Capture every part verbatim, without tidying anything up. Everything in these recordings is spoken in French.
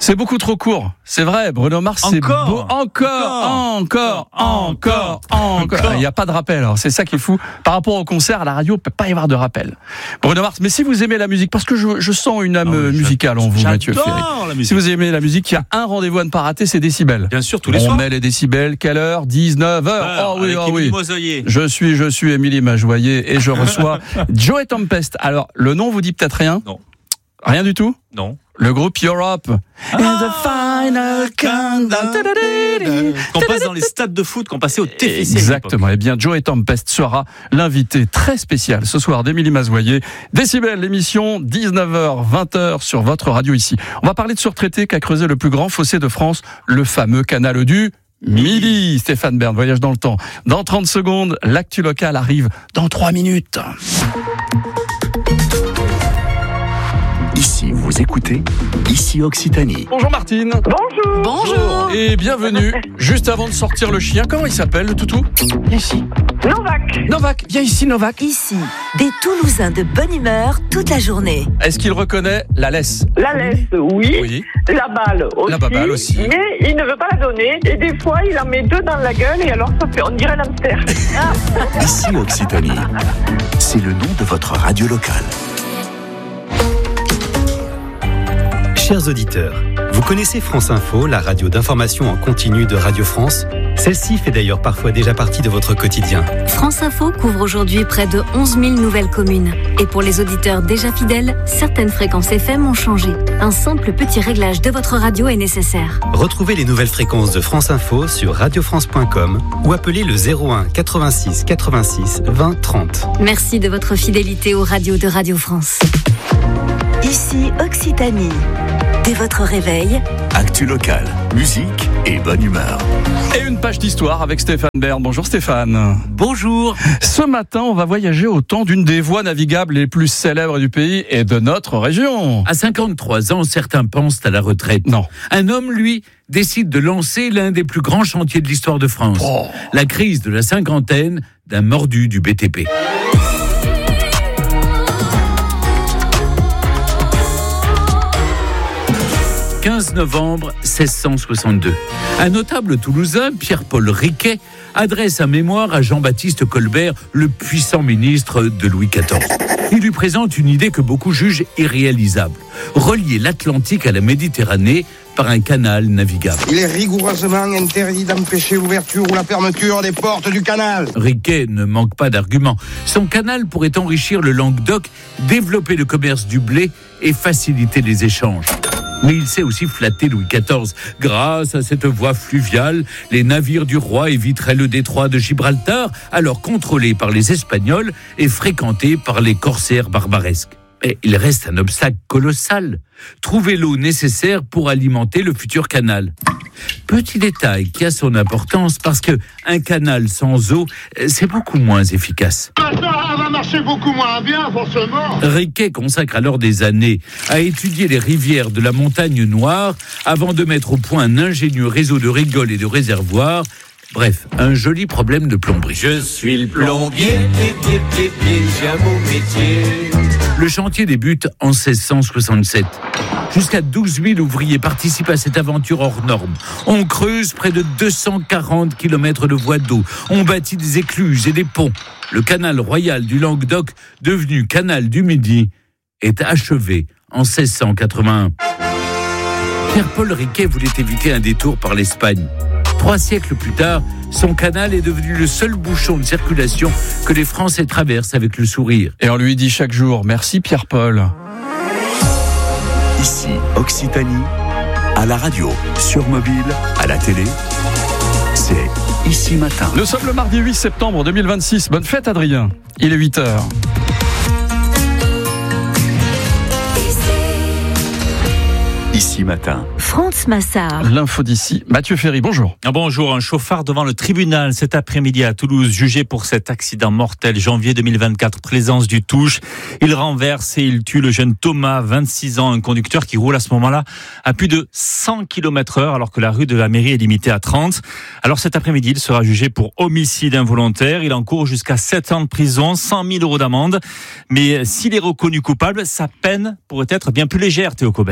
C'est beaucoup trop court. C'est vrai, Bruno Mars, c'est Encore. beau. Encore, encore, encore, encore. Il n'y a pas de rappel. Alors, c'est ça qui est fou. Par rapport au concert, à la radio, il ne peut pas y avoir de rappel. Bruno Mars, mais si vous aimez la musique, parce que je, je sens une âme Ah oui, musicale en vous, Mathieu Ferry. La musique. Si vous aimez la musique, il y a un rendez-vous à ne pas rater, c'est Décibel. Bien sûr, tous les On soirs. met les décibels. Quelle heure? dix-neuf heures. Oh oui, oh oui. Je suis, je suis Émilie Majoyer et je reçois Joey Tempest. Alors, le nom vous dit peut-être rien? Non. Rien du tout? Non. Le groupe Europe. Ah, And the final countdown. Qu'on passe dans les stades de foot, qu'on passait au T F C. Exactement. Eh bien, Joey Tempest sera l'invité très spécial ce soir d'Émilie Mazoyer. Décibel, l'émission, dix-neuf heures, vingt heures sur votre radio ici. On va parler de ce retraité qu'a creusé le plus grand fossé de France, le fameux canal du Midi. Stéphane Bern, voyage dans le temps. Dans trente secondes, l'actu locale arrive dans trois minutes. Ici, vous écoutez, ici Occitanie. Bonjour Martine. Bonjour. Bonjour. Et bienvenue. Juste avant de sortir le chien, comment il s'appelle le toutou? Viens ici. Novak. Novak, viens ici Novak. Ici, des Toulousains de bonne humeur toute la journée. Est-ce qu'il reconnaît la laisse? La laisse, oui. Oui. La balle aussi. La baballe aussi. Mais il ne veut pas la donner. Et des fois, il en met deux dans la gueule. Et alors, ça fait, on dirait un hamster. Ici Occitanie, c'est le nom de votre radio locale. Chers auditeurs, vous connaissez France Info, la radio d'information en continu de Radio France? Celle-ci fait d'ailleurs parfois déjà partie de votre quotidien. France Info couvre aujourd'hui près de onze mille nouvelles communes. Et pour les auditeurs déjà fidèles, certaines fréquences F M ont changé. Un simple petit réglage de votre radio est nécessaire. Retrouvez les nouvelles fréquences de France Info sur radio france point com ou appelez le zéro un quatre-vingt-six quatre-vingt-six vingt trente. Merci de votre fidélité aux radios de Radio France. Ici Occitanie. Dès votre réveil, Actu locale, musique et bonne humeur. Et une page d'histoire avec Stéphane Bern. Bonjour Stéphane. Bonjour. Ce matin, on va voyager au temps d'une des voies navigables les plus célèbres du pays et de notre région. À cinquante-trois ans, certains pensent à la retraite. Non. Un homme, lui, décide de lancer l'un des plus grands chantiers de l'histoire de France. Oh. La crise de la cinquantaine d'un mordu du B T P. quinze novembre seize cent soixante-deux. Un notable toulousain, Pierre-Paul Riquet, adresse un mémoire à Jean-Baptiste Colbert, le puissant ministre de Louis quatorze. Il lui présente une idée que beaucoup jugent irréalisable. Relier l'Atlantique à la Méditerranée par un canal navigable. Il est rigoureusement interdit d'empêcher l'ouverture ou la fermeture des portes du canal. Riquet ne manque pas d'arguments. Son canal pourrait enrichir le Languedoc, développer le commerce du blé et faciliter les échanges. Mais il sait aussi flatter Louis quatorze. Grâce à cette voie fluviale, les navires du roi éviteraient le détroit de Gibraltar, alors contrôlé par les Espagnols et fréquenté par les corsaires barbaresques. Mais il reste un obstacle colossal. Trouver l'eau nécessaire pour alimenter le futur canal. Petit détail qui a son importance parce que un canal sans eau, c'est beaucoup moins efficace. Ça va marcher beaucoup moins bien, forcément. Riquet consacre alors des années à étudier les rivières de la Montagne Noire avant de mettre au point un ingénieux réseau de rigoles et de réservoirs. Bref, un joli problème de plomberie. Je suis le plombier, pied, pied, pied, pied, j'ai un beau métier. Le chantier débute en seize cent soixante-sept. Jusqu'à douze mille ouvriers participent à cette aventure hors norme. On creuse près de deux cent quarante kilomètres de voies d'eau. On bâtit des écluses et des ponts. Le canal royal du Languedoc, devenu canal du Midi, est achevé en seize cent quatre-vingt-un. Pierre-Paul Riquet voulait éviter un détour par l'Espagne. Trois siècles plus tard, son canal est devenu le seul bouchon de circulation que les Français traversent avec le sourire. Et on lui dit chaque jour, merci Pierre-Paul. Ici Occitanie, à la radio, sur mobile, à la télé, c'est Ici Matin. Nous sommes le mardi huit septembre deux mille vingt-six. Bonne fête Adrien. Il est huit heures. Ici Matin. France Massard. L'info d'ici. Mathieu Ferry, bonjour. Bonjour, un chauffard devant le tribunal cet après-midi à Toulouse, jugé pour cet accident mortel janvier deux mille vingt-quatre, présence du touche. Il renverse et il tue le jeune Thomas, vingt-six ans, un conducteur qui roule à ce moment-là à plus de cent kilomètres heure alors que la rue de la mairie est limitée à trente. Alors cet après-midi, il sera jugé pour homicide involontaire. Il encourt jusqu'à sept ans de prison, cent mille euros d'amende. Mais s'il est reconnu coupable, sa peine pourrait être bien plus légère, Théo Cobel.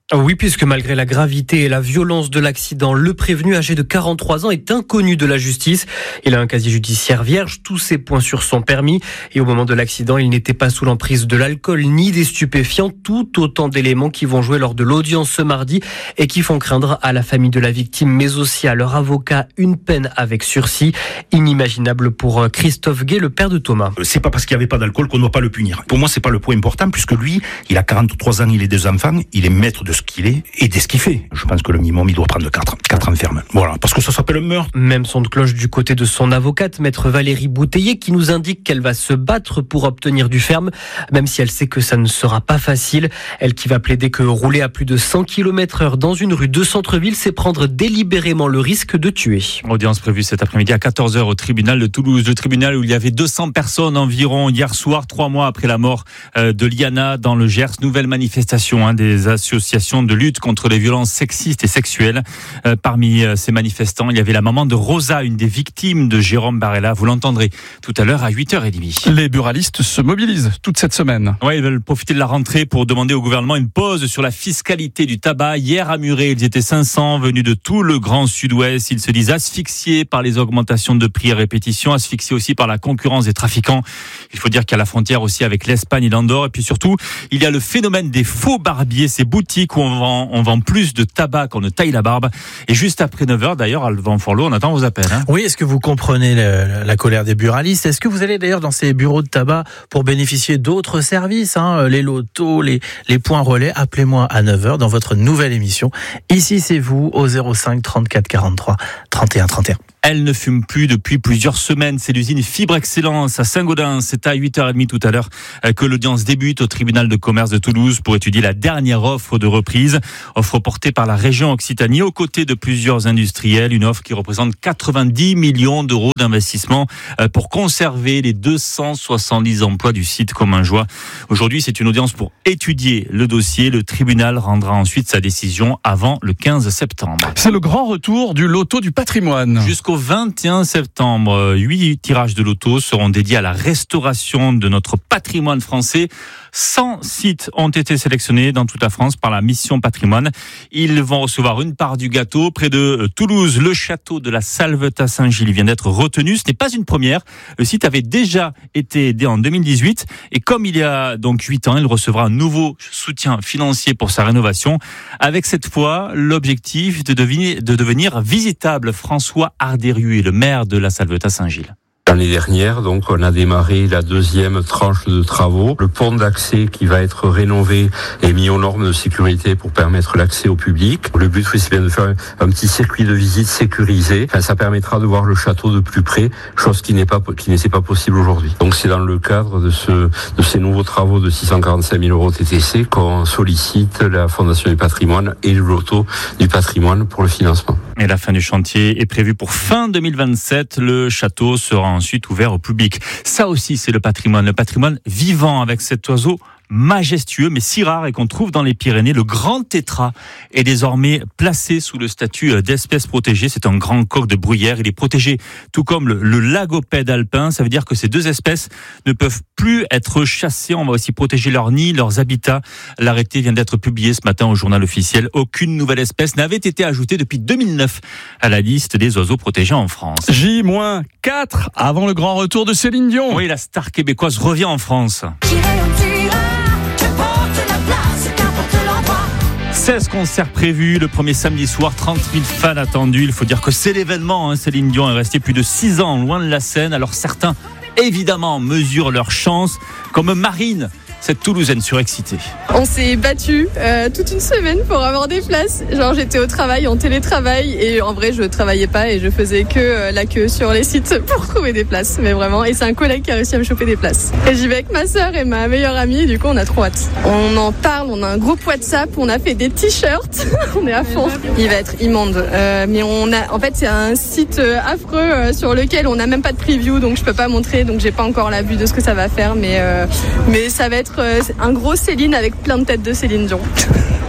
Oui, puisque malgré la gravité et la violence de l'accident, le prévenu âgé de quarante-trois ans est inconnu de la justice. Il a un casier judiciaire vierge, tous ses points sur son permis. Et au moment de l'accident, il n'était pas sous l'emprise de l'alcool ni des stupéfiants. Tout autant d'éléments qui vont jouer lors de l'audience ce mardi et qui font craindre à la famille de la victime, mais aussi à leur avocat, une peine avec sursis. Inimaginable pour Christophe Gay, le père de Thomas. C'est pas parce qu'il n'y avait pas d'alcool qu'on ne doit pas le punir. Pour moi, c'est pas le point important, puisque lui, il a quarante-trois ans, il a deux enfants, il est maître de ce qu'il est et de ce qu'il fait. Je pense que le minimum, il doit prendre quatre, quatre ans ferme. Voilà, parce que ça s'appelle un meurtre. Même son de cloche du côté de son avocate, maître Valérie Bouteiller, qui nous indique qu'elle va se battre pour obtenir du ferme, même si elle sait que ça ne sera pas facile. Elle qui va plaider que rouler à plus de cent kilomètres heure dans une rue de centre-ville, c'est prendre délibérément le risque de tuer. Audience prévue cet après-midi à quatorze heures au tribunal de Toulouse. Le tribunal où il y avait deux cents personnes environ hier soir, trois mois après la mort de Liana dans le Gers. Nouvelle manifestation hein, des associations de lutte contre les violences sexistes et sexuelles. Euh, parmi euh, ces manifestants, il y avait la maman de Rosa, une des victimes de Jérôme Barella. Vous l'entendrez tout à l'heure à huit heures trente. Les buralistes se mobilisent toute cette semaine. Oui, ils veulent profiter de la rentrée pour demander au gouvernement une pause sur la fiscalité du tabac. Hier à Muret, ils étaient cinq cents venus de tout le Grand Sud-Ouest. Ils se disent asphyxiés par les augmentations de prix à répétition, asphyxiés aussi par la concurrence des trafiquants. Il faut dire qu'il y a la frontière aussi avec l'Espagne et l'Andorre. Et puis surtout, il y a le phénomène des faux barbiers, ces boutiques où on vend, on vend plus de tabac qu'on ne taille la barbe. Et juste après neuf heures, d'ailleurs, à Levant-Forlot, on attend vos appels. Hein. Oui, est-ce que vous comprenez le, la colère des buralistes ? Est-ce que vous allez d'ailleurs dans ces bureaux de tabac pour bénéficier d'autres services, hein, les lotos, les, les points relais ? Appelez-moi à neuf heures dans votre nouvelle émission. Ici, c'est vous au zéro cinq trente-quatre quarante-trois trente et un trente et un. Elle ne fume plus depuis plusieurs semaines. C'est l'usine Fibre Excellence à Saint-Gaudens. C'est à huit heures trente tout à l'heure que l'audience débute au tribunal de commerce de Toulouse pour étudier la dernière offre de reprise. Offre portée par la région Occitanie aux côtés de plusieurs industriels. Une offre qui représente quatre-vingt-dix millions d'euros d'investissement pour conserver les deux cent soixante-dix emplois du site Commingeois. Aujourd'hui, c'est une audience pour étudier le dossier. Le tribunal rendra ensuite sa décision avant le quinze septembre. C'est le grand retour du loto du patrimoine. Jusqu'au vingt et un septembre, huit tirages de loto seront dédiés à la restauration de notre patrimoine français. cent sites ont été sélectionnés dans toute la France par la mission patrimoine. Ils vont recevoir une part du gâteau. Près de Toulouse, le château de la Salvetat-Saint-Gilles vient d'être retenu. Ce n'est pas une première. Le site avait déjà été aidé en deux mille dix-huit. Et comme il y a donc huit ans, il recevra un nouveau soutien financier pour sa rénovation. Avec cette fois, l'objectif de devenir, de devenir visitable. François Ardériu est le maire de la Salvetat-Saint-Gilles. L'année dernière, donc, on a démarré la deuxième tranche de travaux. Le pont d'accès qui va être rénové et mis aux normes de sécurité pour permettre l'accès au public. Le but, c'est bien de faire un, un petit circuit de visite sécurisé. Enfin, ça permettra de voir le château de plus près, chose qui n'est pas, qui n'est pas possible aujourd'hui. Donc, c'est dans le cadre de ce, de ces nouveaux travaux de six cent quarante-cinq mille euros T T C qu'on sollicite la Fondation du patrimoine et le loto du patrimoine pour le financement. Et la fin du chantier est prévue pour fin deux mille vingt-sept. Le château sera ensuite ouvert au public. Ça aussi, c'est le patrimoine. Le patrimoine vivant avec cet oiseau majestueux, mais si rare et qu'on trouve dans les Pyrénées. Le grand tétras est désormais placé sous le statut d'espèce protégée. C'est un grand coq de bruyère. Il est protégé tout comme le, le lagopède alpin. Ça veut dire que ces deux espèces ne peuvent plus être chassées. On va aussi protéger leurs nids, leurs habitats. L'arrêté vient d'être publié ce matin au journal officiel. Aucune nouvelle espèce n'avait été ajoutée depuis deux mille neuf à la liste des oiseaux protégés en France. J quatre avant le grand retour de Céline Dion. Oui, la star québécoise revient en France. seize concerts prévus, le premier samedi soir, trente mille fans attendus. Il faut dire que c'est l'événement. Hein. Céline Dion est restée plus de six ans loin de la scène. Alors certains, évidemment, mesurent leur chance, comme Marine, cette Toulousaine surexcitée. On s'est battu euh, toute une semaine pour avoir des places. Genre j'étais au travail, en télétravail, et en vrai je travaillais pas et je faisais que euh, la queue sur les sites pour trouver des places. Mais vraiment, et c'est un collègue qui a réussi à me choper des places. Et j'y vais avec ma sœur et ma meilleure amie, et du coup on a trop hâte. On en parle, on a un groupe WhatsApp, on a fait des t-shirts, on est à fond. Il va être immonde, euh, mais on a, en fait c'est un site euh, affreux euh, sur lequel on n'a même pas de preview, donc je peux pas montrer, donc j'ai pas encore la vue de ce que ça va faire, mais euh, mais ça va être un gros Céline avec plein de têtes de Céline Dion.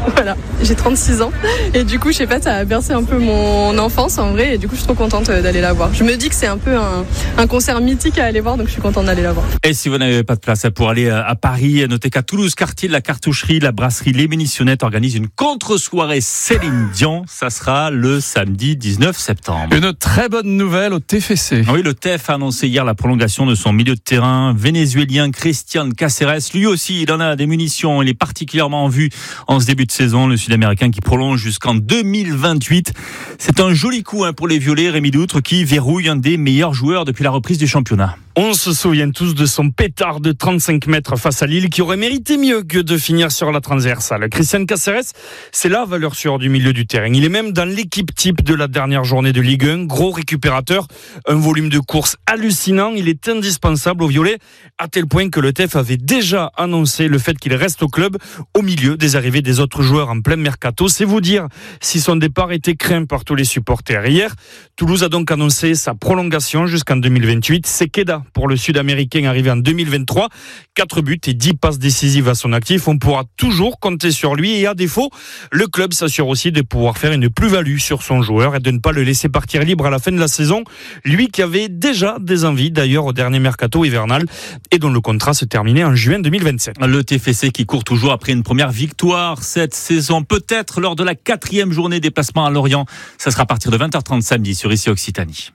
Voilà, j'ai trente-six ans et du coup, je sais pas, ça a bercé un peu mon enfance en vrai et du coup, je suis trop contente d'aller la voir. Je me dis que c'est un peu un, un concert mythique à aller voir, donc je suis contente d'aller la voir. Et si vous n'avez pas de place pour aller à Paris, notez qu'à Toulouse, Cartier, la cartoucherie, la brasserie Les Munitionnettes organise une contre-soirée Céline Dion. Ça sera le samedi dix-neuf septembre. Une très bonne nouvelle au T F C. Oui, le T F a annoncé hier la prolongation de son milieu de terrain vénézuélien Christian Cáceres. Lui aussi, il en a des munitions. Il est particulièrement en vue en ce début de saison. Le Sud-Américain qui prolonge jusqu'en deux mille vingt-huit. C'est un joli coup hein, pour les Violets, Rémi Doutre, qui verrouille un des meilleurs joueurs depuis la reprise du championnat. On se souvient tous de son pétard de trente-cinq mètres face à Lille qui aurait mérité mieux que de finir sur la transversale. Christian Cáceres, c'est la valeur sûre du milieu du terrain. Il est même dans l'équipe type de la dernière journée de Ligue un. Gros récupérateur, un volume de course hallucinant. Il est indispensable aux Violets à tel point que le T F avait déjà annoncé le fait qu'il reste au club au milieu des arrivées des autres joueurs en plein mercato. C'est vous dire si son départ était craint par tous les supporters. Hier, Toulouse a donc annoncé sa prolongation jusqu'en deux mille vingt-huit. C'est Queda pour le Sud-Américain arrivé en deux mille vingt-trois. quatre buts et dix passes décisives à son actif. On pourra toujours compter sur lui et à défaut, le club s'assure aussi de pouvoir faire une plus-value sur son joueur et de ne pas le laisser partir libre à la fin de la saison. Lui qui avait déjà des envies d'ailleurs au dernier mercato hivernal et dont le contrat se terminait en juin deux mille vingt-sept. Le T F C qui court toujours après une première victoire cette saison, peut-être lors de la quatrième journée déplacement à Lorient. Ça sera à partir de vingt heures trente samedi sur Ici Occitanie.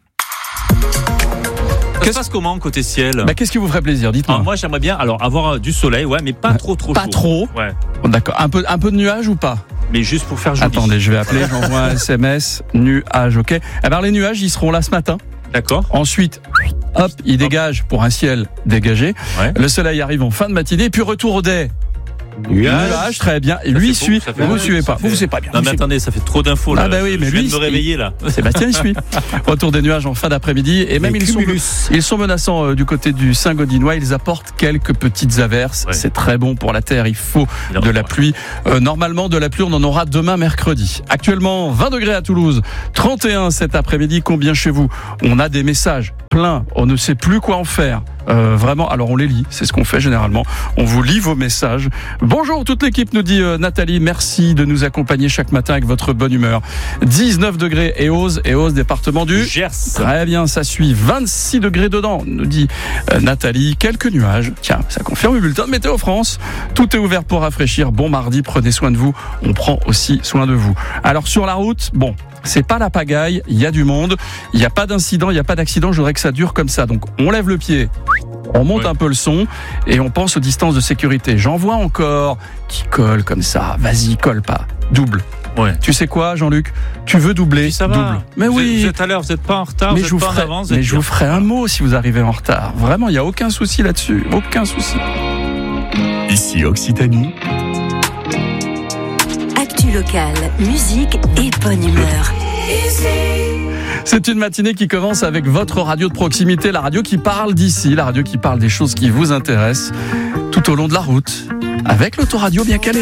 Ça se passe comment côté ciel? Bah, qu'est-ce qui vous ferait plaisir? Dites-moi. Ah, moi, j'aimerais bien alors avoir du soleil, ouais, mais pas trop trop pas chaud. Pas trop. Ouais. D'accord. Un peu, un peu de nuages ou pas? Mais juste pour faire joli. Attendez, je vais appeler, j'envoie un S M S, nuages, ok. Alors les nuages, ils seront là ce matin. D'accord. Ensuite, hop, ils dégagent pour un ciel dégagé. Ouais. Le soleil arrive en fin de matinée, puis retour au dé. Nuage. Nuage, très bien. Et lui, il suit. Vous ne suivez pas. Vous, c'est pas bien. Non, mais attendez, ça fait trop d'infos là. Ah, bah oui, mais je lui. viens de me réveiller là. Sébastien, il suit. Retour des nuages en fin d'après-midi. Et même, ils sont, ils sont menaçants euh, du côté du Saint-Gaudinois. Ils apportent quelques petites averses. Ouais. C'est très bon pour la terre. Il faut il de la pluie. Euh, normalement, de la pluie, on en aura demain mercredi. Actuellement, vingt degrés à Toulouse. trente et un cet après-midi. Combien chez vous? On a des messages pleins. On ne sait plus quoi en faire. Euh, vraiment, alors on les lit, c'est ce qu'on fait généralement. On vous lit vos messages. Bonjour toute l'équipe, nous dit euh, Nathalie. Merci de nous accompagner chaque matin avec votre bonne humeur. dix-neuf degrés et Eauze, Eauze, département du Gers. Très bien, ça suit. vingt-six degrés dedans, nous dit euh, Nathalie. Quelques nuages. Tiens, ça confirme le bulletin de Météo France. Tout est ouvert pour rafraîchir. Bon mardi, prenez soin de vous. On prend aussi soin de vous. Alors sur la route, bon. C'est pas la pagaille, il y a du monde, il n'y a pas d'incident, il n'y a pas d'accident, je voudrais que ça dure comme ça. Donc on lève le pied, on monte ouais. un peu le son et on pense aux distances de sécurité. J'en vois encore qui collent comme ça, vas-y, colle pas, double. Ouais. Tu sais quoi, Jean-Luc? Tu veux doubler, ça double. Va. Mais vous oui. Êtes, vous êtes à l'heure, vous n'êtes pas en retard, mais vous je n'êtes vous pas ferai, en avance. Mais je vous ferai un mot si vous arrivez en retard. Vraiment, il n'y a aucun souci là-dessus, aucun souci. Ici Occitanie. Actu locale, musique et bonne humeur. C'est une matinée qui commence avec votre radio de proximité, la radio qui parle d'ici, la radio qui parle des choses qui vous intéressent tout au long de la route, avec l'autoradio bien calée.